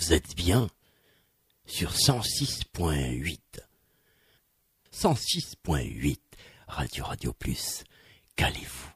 Vous êtes bien sur 106.8. 106.8 Radio Plus. Calez-vous.